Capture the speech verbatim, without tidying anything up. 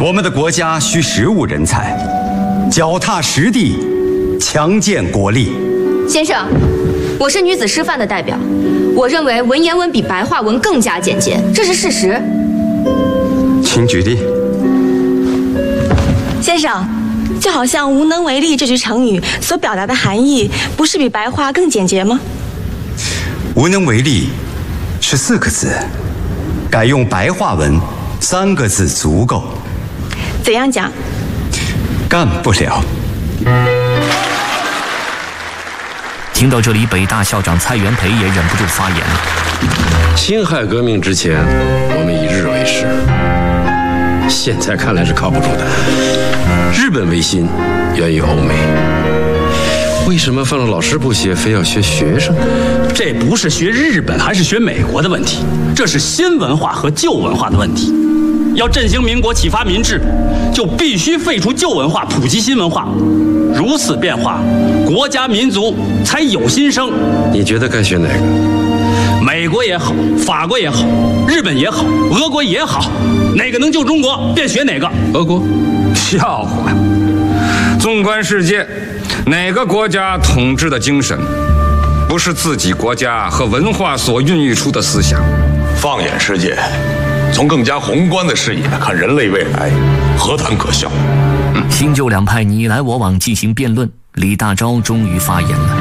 我们的国家需实务人才，脚踏实地，强健国力。 先生，我是女子师范的代表，我认为文言文比白话文更加简洁，这是事实。 请举例。 先生，就好像无能为力这句成语所表达的含义，不是比白话更简洁吗？ 无能为力是四个字，改用白话文三个字足够。 怎样讲？ 干不了。 听到这里，北大校长蔡元培也忍不住发言了。 辛亥革命之前，我们以日为师，现在看来是靠不住的。日本维新源于欧美，为什么放了老师不写，非要学学生？ 这不是学日本还是学美国的问题，这是新文化和旧文化的问题。要振兴民国、启发民智，就必须废除旧文化，普及新文化。如此变化，国家民族才有新生。 你觉得该选哪个？ 美国也好，法国也好，日本也好，俄国也好，哪个能救中国，便选哪个。 俄国？ 笑话！纵观世界，哪个国家统治的精神，不是自己国家和文化所孕育出的思想？ 放眼世界，从更加宏观的视野看人类未来，何谈可笑？ 新旧两派你来我往进行辩论，李大钊终于发言了。